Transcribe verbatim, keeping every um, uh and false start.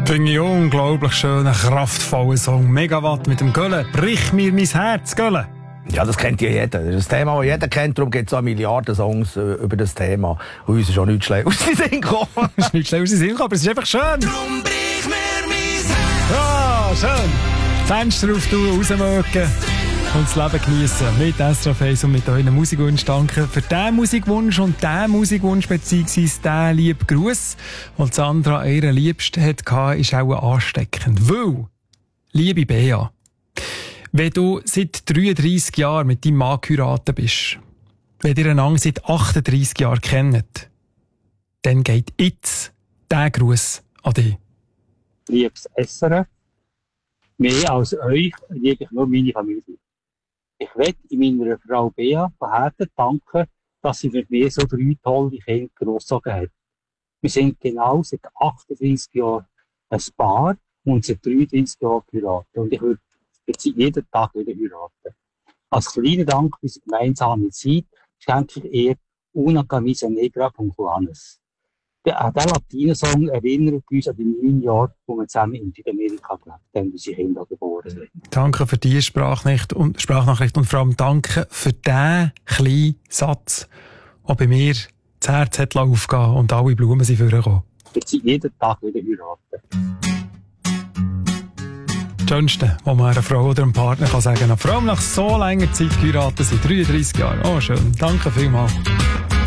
Finde ich unglaublich schönen, kraftvollen Song. Megawatt mit dem Gölle. Brich mir mein Herz, Gölle. Ja, das kennt ja jeder. Das ist ein Thema, das jeder kennt. Darum gibt es auch Milliarden Songs äh, über das Thema. Und uns ist auch nichts schlecht aus den Sinn gekommen. Es ist nichts schlecht aus den Sinn gekommen, aber es ist einfach schön. Drum brich mir mein Herz. Ja, schön. Fenster auf, rausmögen und das Leben geniessen. Mit S R F eins und mit euren Musikwunsch. Danke für diesen Musikwunsch und diesen Musikwunsch beziehungsweise diesen lieben Gruß. Und Sandra, ihre Liebste, hatte, ist auch ansteckend. Weil, liebe Bea, wenn du seit dreiunddreissig Jahren mit deinem Mann geheiratet bist, wenn ihr einander seit achtunddreissig Jahren kennt, dann geht jetzt dieser Gruß an dich. Liebes S R F, mehr als euch liebe ich nur meine Familie. Ich möchte in meiner Frau Bea von Herzen danken, dass sie für mich so drei tolle Kinder großgezogen hat. Wir sind genau seit achtunddreissig Jahren ein Paar und seit dreiunddreissig Jahren geheiratet. Und ich würde jetzt jeden Tag wieder heiraten. Als kleiner Dank für unsere gemeinsame Zeit schenke ich ihr Una Camisa Negra von Juanes. Der, der Latino-Song erinnert uns an die neun Jahre, wo wir zusammen in Südamerika gelebt haben, unsere Kinder geboren sind. Danke für diese Sprachnachricht und, Sprachnachricht und vor allem danke für diesen kleinen Satz, der bei mir das Herz hat aufgehen und alle Blumen sind vorgekommen. Jetzt jeden Tag wieder heiraten. Das Schönste, was man einer Frau oder einem Partner kann sagen kann. Vor allem nach so langer Zeit geheiratet sind, dreiunddreissig Jahre. Oh, schön. Danke vielmals.